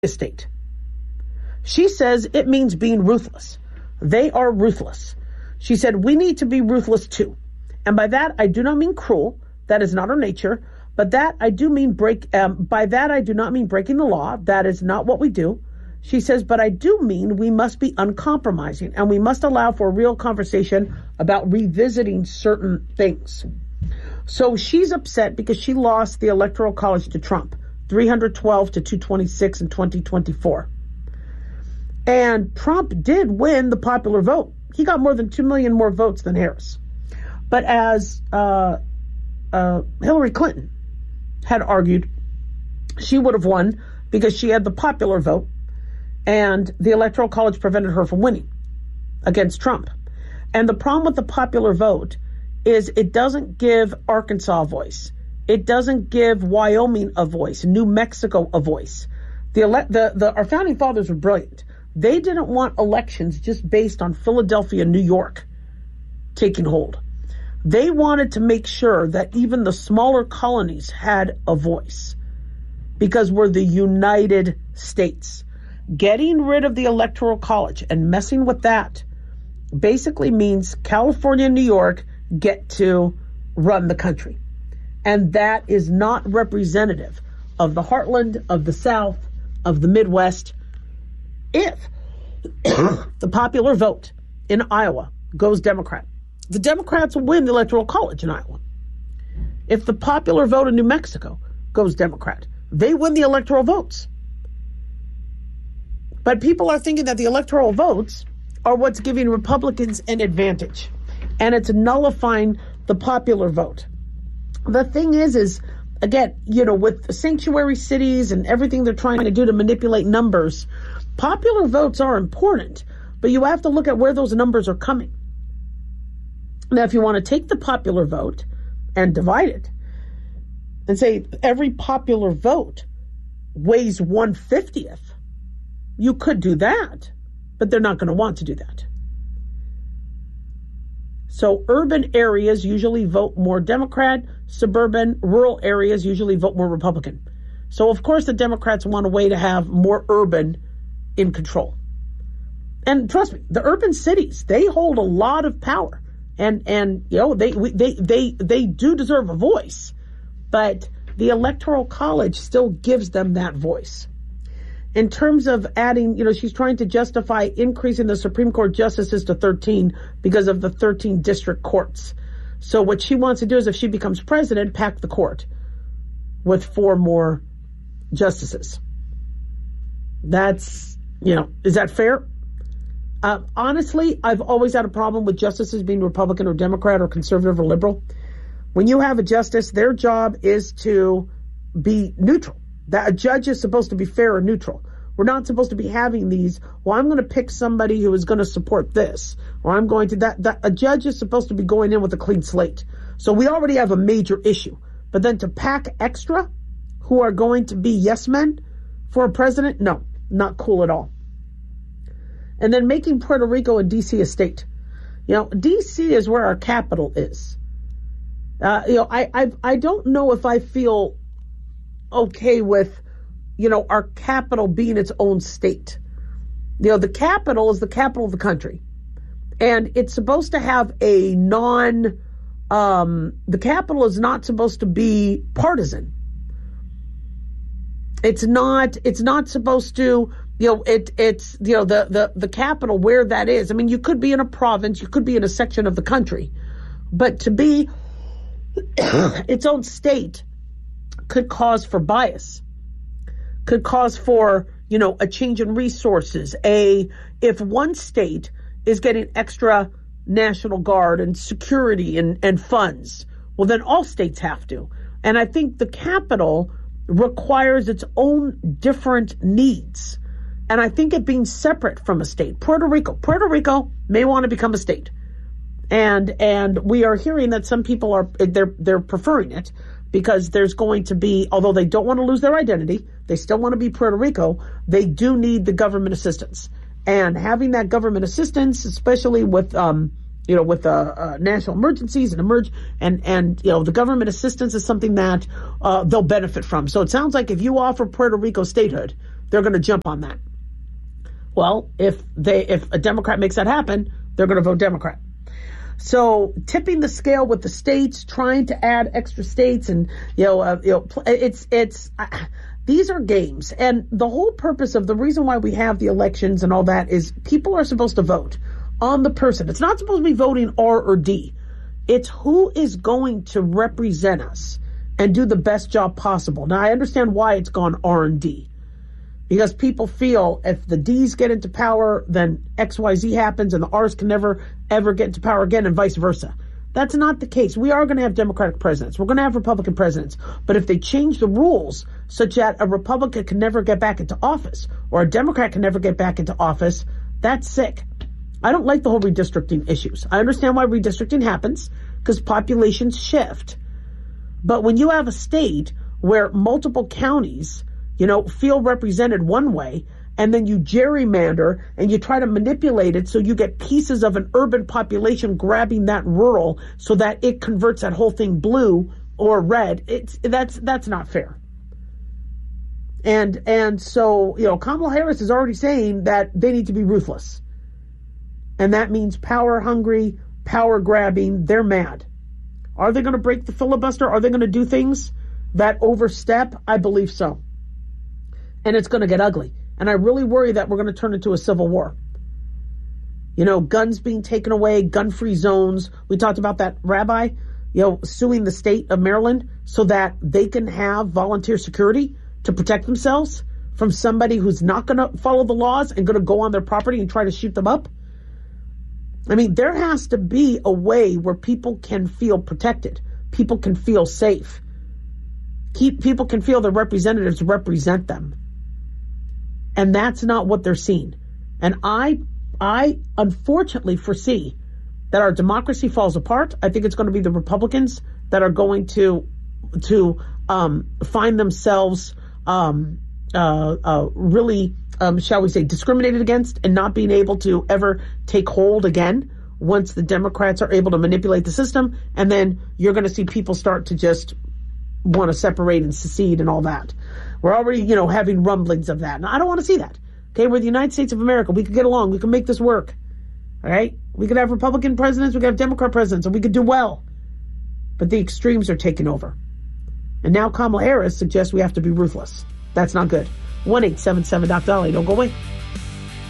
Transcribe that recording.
state. She says it means being ruthless. They are ruthless. She said, we need to be ruthless too. And by that, I do not mean cruel. That is not our nature. But that I do mean by that, I do not mean breaking the law. That is not what we do. She says, but I do mean we must be uncompromising and we must allow for a real conversation about revisiting certain things. So she's upset because she lost the Electoral College to Trump, 312 to 226 in 2024. And Trump did win the popular vote. He got more than 2 million more votes than Harris. But as Hillary Clinton had argued, she would have won because she had the popular vote and the Electoral College prevented her from winning against Trump. And the problem with the popular vote is it doesn't give Arkansas a voice. It doesn't give Wyoming a voice, New Mexico a voice. Our founding fathers were brilliant. They didn't want elections just based on Philadelphia, New York taking hold. They wanted to make sure that even the smaller colonies had a voice because we're the United States. Getting rid of the Electoral College and messing with that basically means California and New York get to run the country. And that is not representative of the heartland, of the South, of the Midwest. If the popular vote in Iowa goes Democrat, the Democrats will win the Electoral College in Iowa. If the popular vote in New Mexico goes Democrat, they win the electoral votes. But people are thinking that the electoral votes are what's giving Republicans an advantage. And it's nullifying the popular vote. The thing is again, with sanctuary cities and everything they're trying to do to manipulate numbers, popular votes are important, but you have to look at where those numbers are coming. Now, if you want to take the popular vote and divide it and say every popular vote weighs 1/50th, you could do that, but they're not going to want to do that. So urban areas usually vote more Democrat, suburban, rural areas usually vote more Republican. So of course the Democrats want a way to have more urban in control. And trust me, the urban cities, they hold a lot of power. And they do deserve a voice, but the Electoral College still gives them that voice. In terms of adding, she's trying to justify increasing the Supreme Court justices to 13 because of the 13 district courts. So what she wants to do is, if she becomes president, pack the court with 4 more justices. That's, is that fair? Honestly, I've always had a problem with justices being Republican or Democrat or conservative or liberal. When you have a justice, their job is to be neutral. That a judge is supposed to be fair and neutral. We're not supposed to be having these, well, I'm going to pick somebody who is going to support this, or I'm going to that. A judge is supposed to be going in with a clean slate. So we already have a major issue. But then to pack extra who are going to be yes men for a president, no, not cool at all. And then making Puerto Rico a D.C. a state. D.C. is where our capital is. I don't know if I feel okay with, our capital being its own state. The capital is the capital of the country. And it's supposed to have a the capital is not supposed to be partisan. It's not supposed to, the capital where that is. I mean, you could be in a province, you could be in a section of the country, but to be its own state could cause for bias, could cause for, a change in resources. If one state is getting extra National Guard and security and funds, well, then all states have to. And I think the capital requires its own different needs. And I think it being separate from a state. Puerto Rico may want to become a state. And we are hearing that some people they're preferring it because there's going to be, although they don't want to lose their identity, they still want to be Puerto Rico, they do need the government assistance. And having that government assistance, especially with national emergencies and the government assistance is something that they'll benefit from. So it sounds like if you offer Puerto Rico statehood, they're going to jump on that. Well, if a Democrat makes that happen, they're going to vote Democrat. So tipping the scale with the states, trying to add extra states, and these are games. And the whole purpose of the reason why we have the elections and all that is people are supposed to vote on the person. It's not supposed to be voting R or D. It's who is going to represent us and do the best job possible. Now, I understand why it's gone R and D. Because people feel if the D's get into power, then XYZ happens and the R's can never, ever get into power again and vice versa. That's not the case. We are going to have Democratic presidents. We're going to have Republican presidents. But if they change the rules such that a Republican can never get back into office or a Democrat can never get back into office, that's sick. I don't like the whole redistricting issues. I understand why redistricting happens because populations shift. But when you have a state where multiple counties feel represented one way, and then you gerrymander and you try to manipulate it so you get pieces of an urban population grabbing that rural so that it converts that whole thing blue or red, that's not fair. And so, Kamala Harris is already saying that they need to be ruthless. And that means power hungry, power grabbing. They're mad. Are they going to break the filibuster? Are they going to do things that overstep? I believe so. And it's going to get ugly. And I really worry that we're going to turn into a civil war. Guns being taken away, gun-free zones. We talked about that rabbi, suing the state of Maryland so that they can have volunteer security to protect themselves from somebody who's not going to follow the laws and going to go on their property and try to shoot them up. I mean, there has to be a way where people can feel protected. People can feel safe. People can feel their representatives represent them. And that's not what they're seeing. And I unfortunately foresee that our democracy falls apart. I think it's going to be the Republicans that are going to find themselves really, shall we say, discriminated against and not being able to ever take hold again once the Democrats are able to manipulate the system. And then you're going to see people start to just want to separate and secede and all that. We're already, having rumblings of that. And I don't want to see that. Okay, we're the United States of America. We could get along. We can make this work. All right? We could have Republican presidents. We could have Democrat presidents. And we could do well. But the extremes are taking over. And now Kamala Harris suggests we have to be ruthless. That's not good. 1-877-DOC-DOLLY. Don't go away.